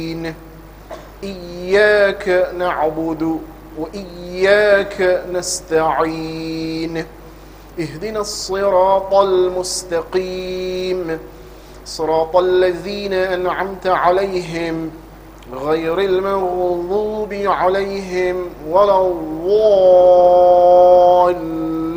إياك نعبد وإياك نستعين اهدنا الصراط المستقيم صراط الذين أنعمت عليهم غير المغضوب عليهم ولا الضالين